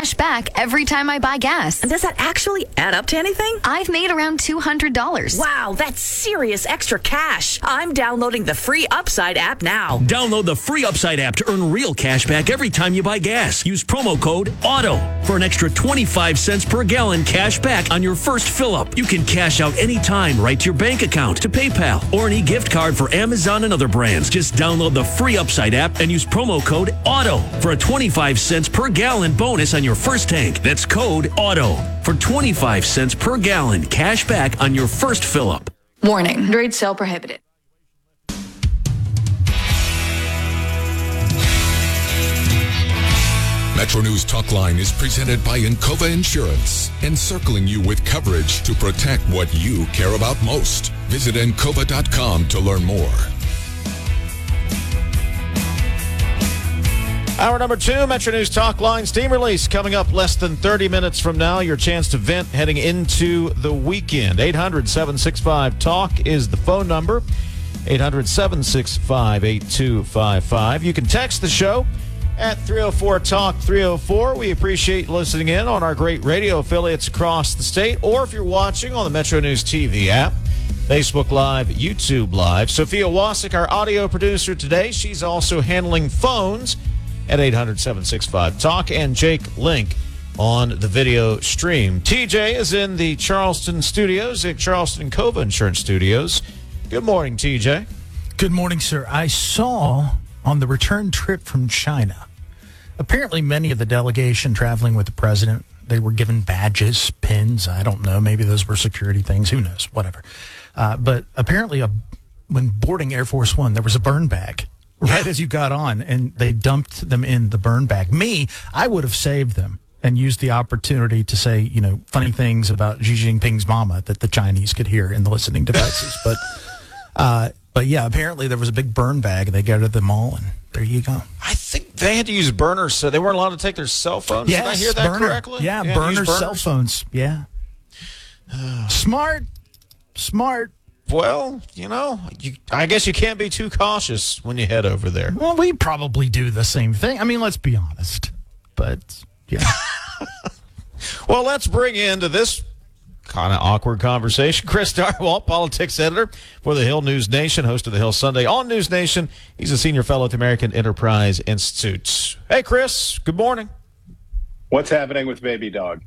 cash back every time I buy gas. And does that actually add up to anything? I've made around $200. Wow, that's serious extra cash. I'm downloading the free Upside app now. Download the free Upside app to earn real cash back every time you buy gas. Use promo code AUTO for an extra 25 cents per gallon cash back on your first fill-up. You can cash out anytime right to your bank account, to PayPal, or an e-gift card for Amazon and other brands. Just download the free Upside app and use promo code AUTO for a 25 cents per gallon bonus on your first tank. That's code AUTO for 25 cents per gallon cash back on your first fill-up. Warning, trade sale prohibited. Metro News Talkline is presented by Encova Insurance, encircling you with coverage to protect what you care about most. Visit Encova.com to learn more. Hour number 2, Metro News Talkline Steam Release coming up less than 30 minutes from now. Your chance to vent heading into the weekend. 800-765-TALK is the phone number. 800-765-8255. You can text the show at 304-TALK-304. We appreciate listening in on our great radio affiliates across the state, or if you're watching on the Metro News TV app, Facebook Live, YouTube Live. Sophia Wasik, our audio producer today, she's also handling phones at 800-765-TALK, and Jake Link on the video stream. TJ is in the Charleston studios, at Charleston Encova Insurance Studios. Good morning, TJ. Good morning, sir. I saw on the return trip from China, apparently many of the delegation traveling with the president, they were given badges, pins, I don't know, maybe those were security things, who knows, whatever. But apparently when boarding Air Force One, there was a burn bag right as you got on, and they dumped them in the burn bag. I would have saved them and used the opportunity to say, funny things about Xi Jinping's mama that the Chinese could hear in the listening devices. But yeah, apparently there was a big burn bag. They go to the mall, and there you go. I think they had to use burners, so they weren't allowed to take their cell phones. Yes, did I hear that burner. correctly? Yeah, burner cell phones. Yeah. Smart. Well, I guess you can't be too cautious when you head over there. Well, we probably do the same thing. I mean, let's be honest. But, yeah. Well, let's bring into this kind of awkward conversation Chris Darwalt, politics editor for the Hill News Nation, host of the Hill Sunday on News Nation. He's a senior fellow at the American Enterprise Institute. Hey, Chris. Good morning. What's happening with Baby Dog?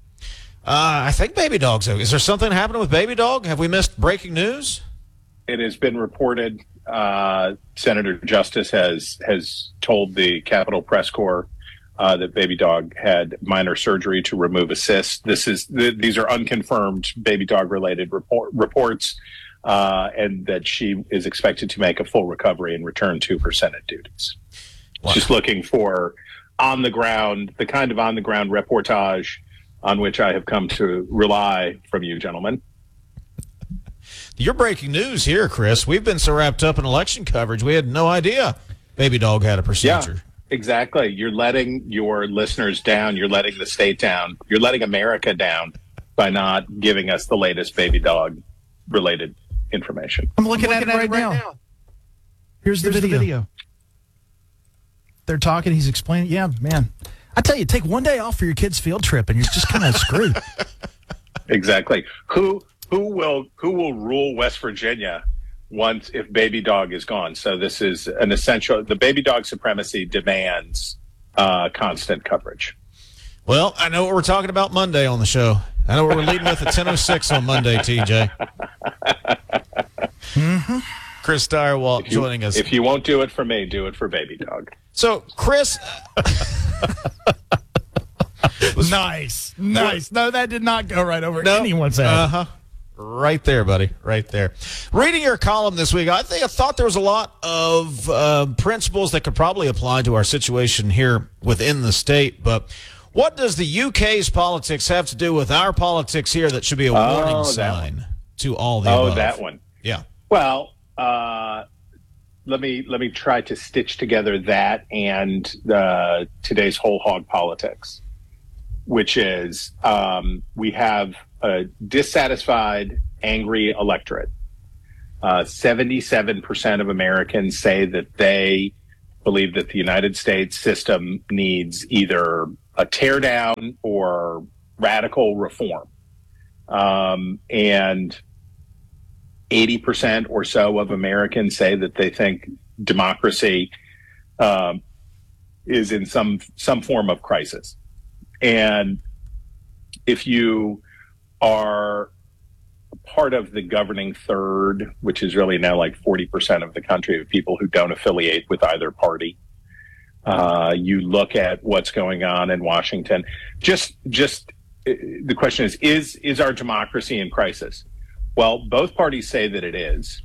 I think Baby Dog's okay. Is there something happening with Baby Dog? Have we missed breaking news? It has been reported. Senator Justice has told the Capitol Press Corps that Baby Dog had minor surgery to remove a cyst. These are unconfirmed Baby Dog related reports, and that she is expected to make a full recovery and return to her Senate duties. Wow. Just looking for the kind of on the ground reportage on which I have come to rely from you gentlemen. You're breaking news here, Chris. We've been so wrapped up in election coverage, we had no idea Baby Dog had a procedure. Yeah, exactly. You're letting your listeners down. You're letting the state down. You're letting America down by not giving us the latest Baby Dog related information. I'm looking at it right now. Here's the video. They're talking. He's explaining. Yeah, man. I tell you, take one day off for your kid's field trip, and you're just kind of screwed. Exactly. Who will rule West Virginia once if Baby Dog is gone? So this is an essential. The Baby Dog supremacy demands constant coverage. Well, I know what we're talking about Monday on the show. I know what we're leading with at 10:06 on Monday, TJ. Mm-hmm. Chris Darwalt joining us. If you won't do it for me, do it for Baby Dog. So, Chris. Nice. No, that did not go right over anyone's head. Uh-huh. Right there, buddy. Right there. Reading your column this week, I thought there was a lot of principles that could probably apply to our situation here within the state. But what does the UK's politics have to do with our politics here that should be a warning sign to all the above? That one. Yeah. Well, let me try to stitch together that and today's whole hog politics, which is we have a dissatisfied, angry electorate. 77% of Americans say that they believe that the United States system needs either a tear down or radical reform. And 80% or so of Americans say that they think democracy is in some form of crisis. And if you are part of the governing third, which is really now like 40% of the country of people who don't affiliate with either party, you look at what's going on in Washington. Just the question is our democracy in crisis? Well, both parties say that it is.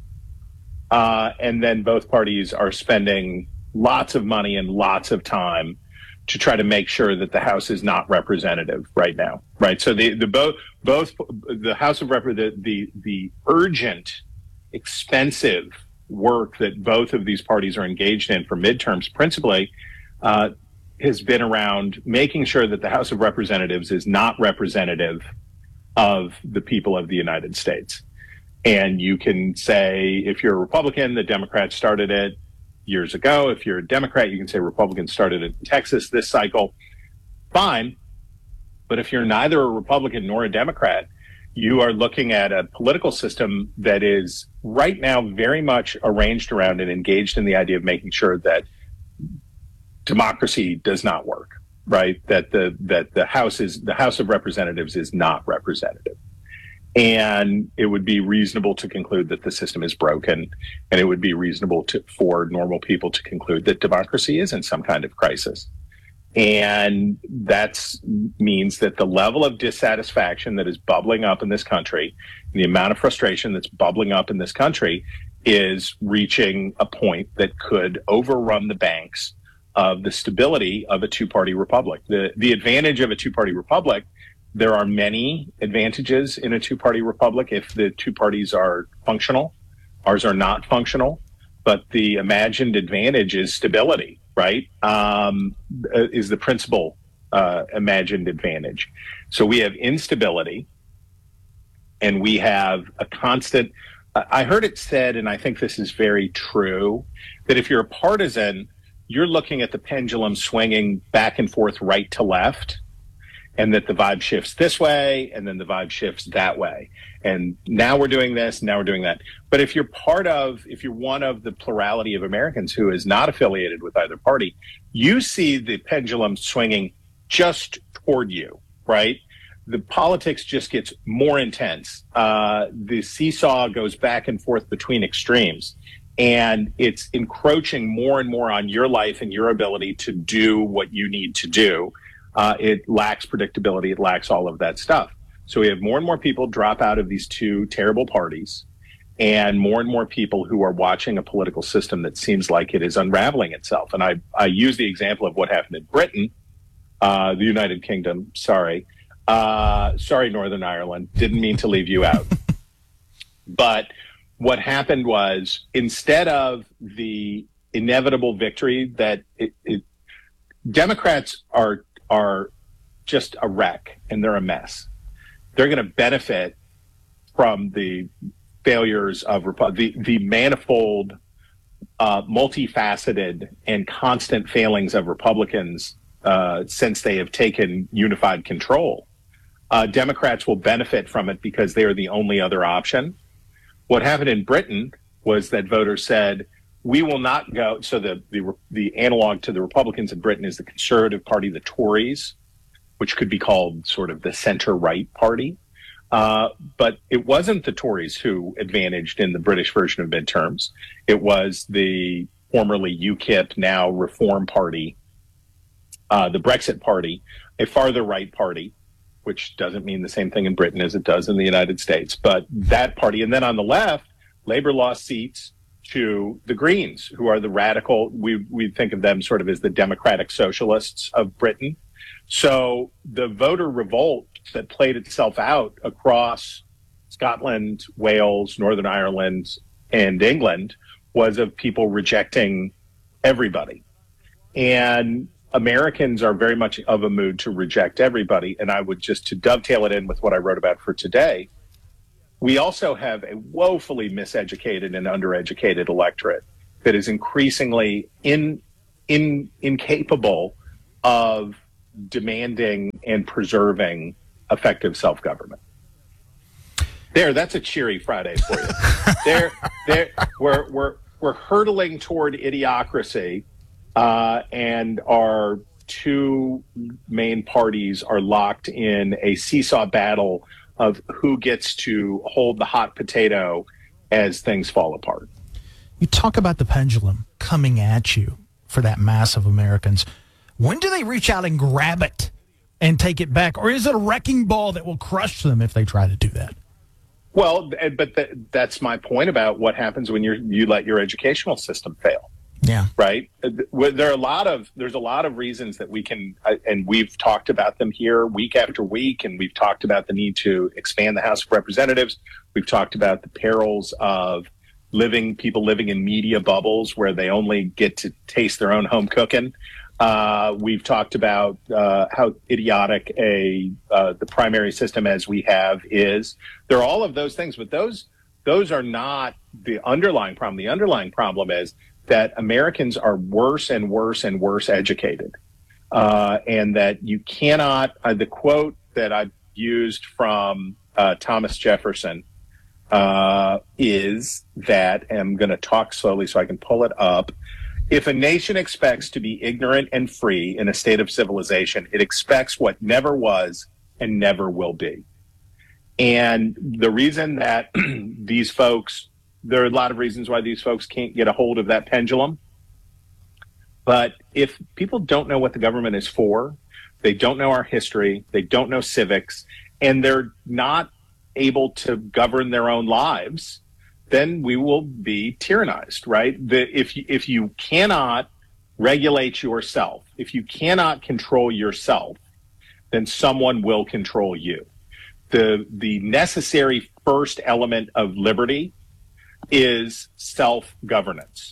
And then both parties are spending lots of money and lots of time to try to make sure that the House is not representative right now, right? So both the House of the urgent, expensive work that both of these parties are engaged in for midterms, principally, has been around making sure that the House of Representatives is not representative of the people of the United States. And you can say, if you're a Republican, the Democrats started it years ago. If you're a Democrat, you can say Republicans started it in Texas this cycle. Fine. But if you're neither a Republican nor a Democrat, you are looking at a political system that is right now very much arranged around and engaged in the idea of making sure that democracy does not work, right? That the House of Representatives is not representative. And it would be reasonable to conclude that the system is broken, and it would be reasonable for normal people to conclude that democracy is in some kind of crisis. And that means that the level of dissatisfaction that is bubbling up in this country, the amount of frustration that's bubbling up in this country, is reaching a point that could overrun the banks of the stability of a two-party republic. The advantage of a two-party republic, there are many advantages in a two-party republic if the two parties are functional. Ours are not functional, but the imagined advantage is stability, right? Is the principal imagined advantage. So we have instability, and we have a constant. I heard it said, and I think this is very true, that if you're a partisan, you're looking at the pendulum swinging back and forth, right to left, and that the vibe shifts this way, and then the vibe shifts that way. And now we're doing this, now we're doing that. But if you're one of the plurality of Americans who is not affiliated with either party, you see the pendulum swinging just toward you, right? The politics just gets more intense. The seesaw goes back and forth between extremes, and it's encroaching more and more on your life and your ability to do what you need to do. It lacks predictability. It lacks all of that stuff. So we have more and more people drop out of these two terrible parties, and more people who are watching a political system that seems like it is unraveling itself. And I use the example of what happened in Britain, the United Kingdom. Sorry, Northern Ireland. Didn't mean to leave you out. But what happened was, instead of the inevitable victory that Democrats are just a wreck, and they're a mess. They're going to benefit from the failures of the manifold, multifaceted, and constant failings of Republicans since they have taken unified control. Democrats will benefit from it because they are the only other option. What happened in Britain was that voters said, we will not go. So the analog to the Republicans in Britain is the Conservative Party, the Tories, which could be called sort of the center-right party. But it wasn't the Tories who advantaged in the British version of midterms. It was the formerly UKIP, now Reform Party, the Brexit Party, a farther right party, which doesn't mean the same thing in Britain as it does in the United States. But that party. And then on the left, Labour lost seats to the Greens, who are the radical. We think of them sort of as the democratic socialists of Britain. So the voter revolt that played itself out across Scotland, Wales, Northern Ireland, and England was of people rejecting everybody. And Americans are very much of a mood to reject everybody. And I would just, to dovetail it in with what I wrote about for today, we also have a woefully miseducated and undereducated electorate that is increasingly incapable of demanding and preserving effective self-government. That's a cheery Friday for you. We're hurtling toward idiocracy, and our two main parties are locked in a seesaw battle of who gets to hold the hot potato as things fall apart. You talk about the pendulum coming at you for that mass of Americans. When do they reach out and grab it and take it back? Or is it a wrecking ball that will crush them if they try to do that? Well, but that's my point about what happens when you let your educational system fail. Yeah. Right. There's a lot of reasons that we can, and we've talked about them here week after week, and we've talked about the need to expand the House of Representatives. We've talked about the perils of people living in media bubbles where they only get to taste their own home cooking. We've talked about how idiotic the primary system as we have is. There are all of those things, but those are not the underlying problem. The underlying problem is that Americans are worse and worse and worse educated, and that you cannot. The quote that I've used from Thomas Jefferson is that, and I'm going to talk slowly so I can pull it up. If a nation expects to be ignorant and free in a state of civilization, it expects what never was and never will be. And the reason that these folks, there are a lot of reasons why these folks can't get a hold of that pendulum. But if people don't know what the government is for, they don't know our history, they don't know civics, and they're not able to govern their own lives, then we will be tyrannized, right? If you cannot regulate yourself, if you cannot control yourself, then someone will control you. The necessary first element of liberty is self-governance.